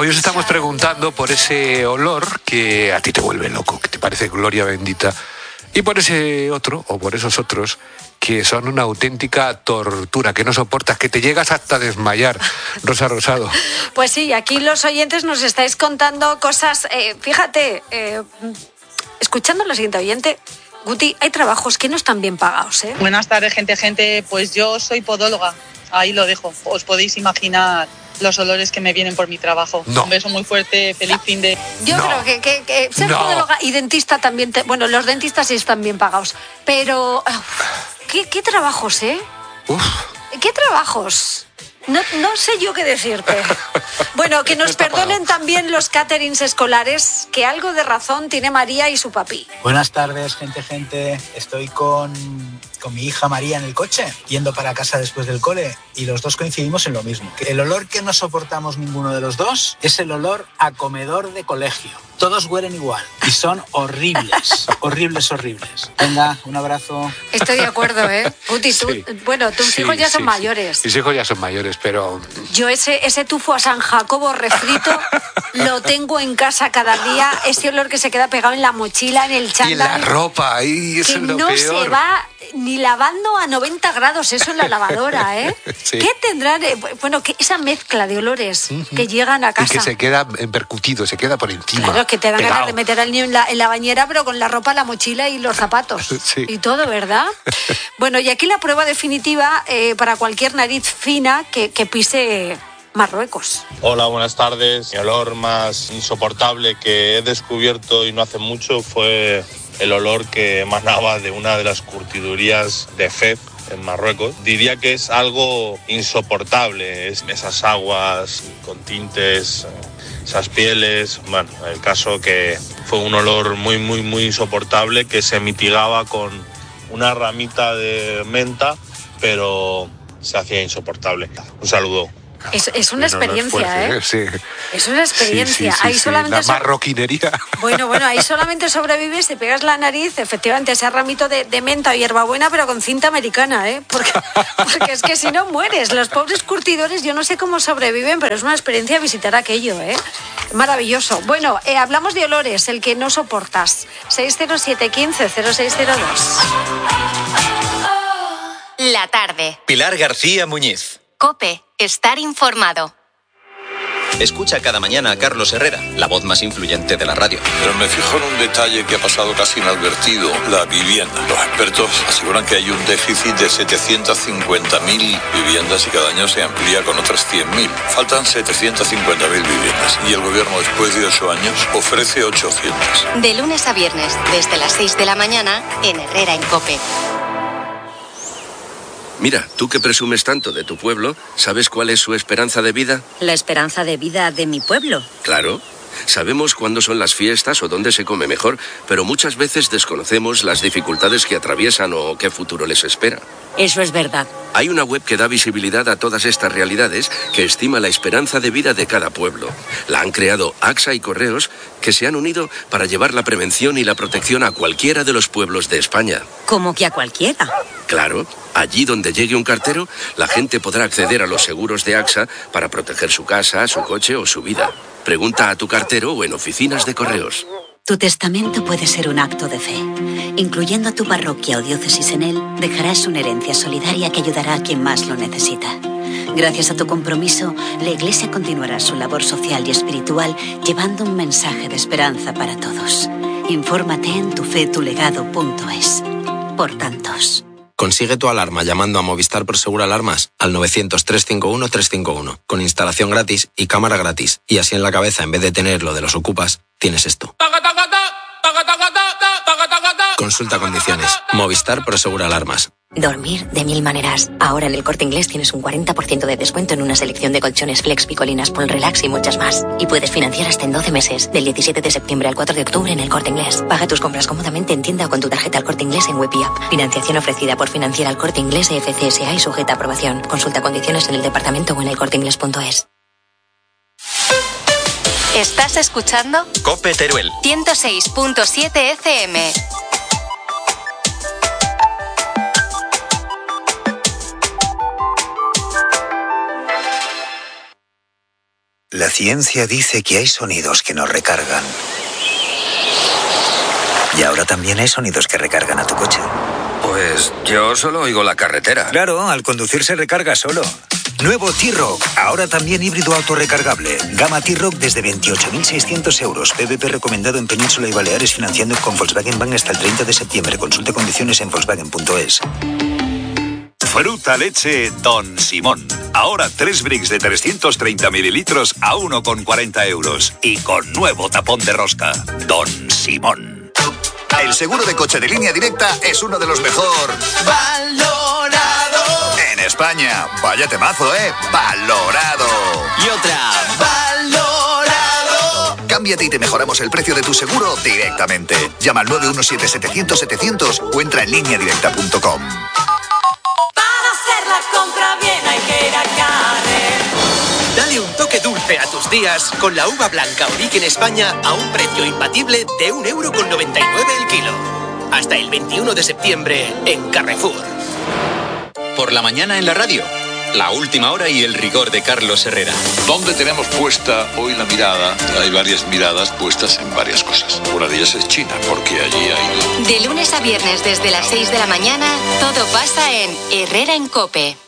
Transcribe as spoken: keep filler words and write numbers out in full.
Hoy os estamos preguntando por ese olor que a ti te vuelve loco, que te parece gloria bendita, y por ese otro, o por esos otros, que son una auténtica tortura, que no soportas, que te llegas hasta desmayar. Rosa Rosado. Pues sí, aquí los oyentes nos estáis contando cosas, eh, fíjate, eh, escuchando la siguiente oyente, Guti, hay trabajos que no están bien pagados, ¿eh? Buenas tardes, gente, gente, pues yo soy podóloga, ahí lo dejo, os podéis imaginar los olores que me vienen por mi trabajo. No. Un beso muy fuerte, feliz fin de... Yo No. creo que, que, que ser No. podóloga y dentista también, te, bueno, los dentistas sí están bien pagados, pero uf, ¿qué, qué trabajos, eh? Uf. ¿Qué trabajos? No, no sé yo qué decirte. Bueno, que nos Está perdonen pagado. también los caterings escolares, que algo de razón tiene María y su papi. Buenas tardes, gente, gente. Estoy con, con mi hija María en el coche, yendo para casa después del cole, y los dos coincidimos en lo mismo. Que el olor que no soportamos ninguno de los dos es el olor a comedor de colegio. Todos huelen igual y son horribles, horribles, horribles. Venga, un abrazo. Estoy de acuerdo, ¿eh? Guti, tú, Sí. bueno, tus Sí, hijos ya son sí, mayores. Sí. Mis hijos ya son mayores, pero... Yo ese, ese tufo a San Jacobo refrito lo tengo en casa cada día. Ese olor que se queda pegado en la mochila, en el chándal. Y en la ropa, ahí eso que es lo no peor. se va ni lavando a noventa grados eso en la lavadora, ¿eh? Sí. ¿Qué tendrán? eh, Bueno, que esa mezcla de olores que llegan a Y casa. que se queda percutido, se queda por encima. Claro, que te dan pegado. ganas de meter al niño en la, en la bañera, pero con la ropa, la mochila y los zapatos. Sí. Y todo, ¿verdad? Bueno, y aquí la prueba definitiva eh, para cualquier nariz fina que, que pise Marruecos. Hola, buenas tardes. El olor más insoportable que he descubierto y no hace mucho fue el olor que emanaba de una de las curtidurías de Fez en Marruecos. Diría que es algo insoportable, es esas aguas con tintes, esas pieles. Bueno, el caso que fue un olor muy, muy, muy insoportable que se mitigaba con una ramita de menta, pero se hacía insoportable. Un saludo. Es, es una Bueno, no es experiencia, fuerte, ¿eh? Sí. Es una experiencia. Sí, sí, sí, ahí sí. solamente La so- marroquinería. Bueno, bueno, ahí solamente sobrevives si pegas la nariz, efectivamente, ese ramito de, de menta o hierbabuena, pero con cinta americana, ¿eh? Porque, porque es que si no mueres. Los pobres curtidores, yo no sé cómo sobreviven, pero es una experiencia visitar aquello, ¿eh? Maravilloso. Bueno, eh, hablamos de olores, el que no soportas. seis cero siete uno cinco cero seis cero dos. La tarde. Pilar García Muñiz. COPE. Estar informado. Escucha cada mañana a Carlos Herrera, la voz más influyente de la radio. Pero me fijo en un detalle que ha pasado casi inadvertido, la vivienda. Los expertos aseguran que hay un déficit de setecientas cincuenta mil viviendas y cada año se amplía con otras cien mil. Faltan setecientas cincuenta mil viviendas y el gobierno después de ocho años ofrece ochocientas. De lunes a viernes, desde las seis de la mañana, en Herrera en COPE. Mira, tú que presumes tanto de tu pueblo, ¿sabes cuál es su esperanza de vida? ¿La esperanza de vida de mi pueblo? Claro. Sabemos cuándo son las fiestas o dónde se come mejor, pero muchas veces desconocemos las dificultades que atraviesan o qué futuro les espera. Eso es verdad. Hay una web que da visibilidad a todas estas realidades, que estima la esperanza de vida de cada pueblo. La han creado AXA y Correos, que se han unido para llevar la prevención y la protección a cualquiera de los pueblos de España. ¿Cómo que a cualquiera? Claro, allí donde llegue un cartero, la gente podrá acceder a los seguros de AXA para proteger su casa, su coche o su vida. Pregunta a tu cartero o en oficinas de Correos. Tu testamento puede ser un acto de fe. Incluyendo a tu parroquia o diócesis en él, dejarás una herencia solidaria que ayudará a quien más lo necesita. Gracias a tu compromiso, la Iglesia continuará su labor social y espiritual llevando un mensaje de esperanza para todos. Infórmate en tufetulegado punto es. Por tantos. Consigue tu alarma llamando a Movistar Prosegur Alarmas al novecientos, trescientos cincuenta y uno, trescientos cincuenta y uno, con instalación gratis y cámara gratis. Y así en la cabeza, en vez de tener lo de los ocupas, tienes esto. Consulta condiciones. Movistar Prosegur Alarmas. Dormir de mil maneras. Ahora en el Corte Inglés tienes un cuarenta por ciento de descuento en una selección de colchones Flex, Picolinas, Pol Relax y muchas más. Y puedes financiar hasta en doce meses, del diecisiete de septiembre al cuatro de octubre en el Corte Inglés. Paga tus compras cómodamente en tienda o con tu tarjeta al Corte Inglés en web y app. Financiación ofrecida por Financiera al Corte Inglés E F C S A y sujeta a aprobación. Consulta condiciones en el departamento o en el corte inglés punto es. ¿Estás escuchando? COPE Teruel. ciento seis punto siete F M. La ciencia dice que hay sonidos que nos recargan. Y ahora también hay sonidos que recargan a tu coche. Pues yo solo oigo la carretera. Claro, al conducir se recarga solo. Nuevo T-Roc, ahora también híbrido autorrecargable. Gama T-Roc desde veintiocho mil seiscientos euros. P V P recomendado en Península y Baleares, financiando con Volkswagen Bank hasta el treinta de septiembre. Consulte condiciones en volkswagen punto es. Fruta leche Don Simón. Ahora tres bricks de trescientos treinta mililitros a uno con cuarenta euros. Y con nuevo tapón de rosca. Don Simón. El seguro de coche de Línea Directa es uno de los mejor valorado en España. Vaya temazo, ¿eh? Valorado. Y otra, valorado. Cámbiate y te mejoramos el precio de tu seguro directamente. Llama al nueve uno siete, setecientos, setecientos o entra en línea directa punto com. Para hacer la compra bien hay que ir a Carrer. Dale un toque dulce a tus días con la uva blanca Origen España a un precio imbatible de un euro con noventa y nueve el kilo. Hasta el veintiuno de septiembre en Carrefour. Por la mañana en la radio, la última hora y el rigor de Carlos Herrera. ¿Dónde tenemos puesta hoy la mirada? Hay varias miradas puestas en varias cosas. Una de ellas es China, porque allí hay... De lunes a viernes desde las seis de la mañana, todo pasa en Herrera en COPE.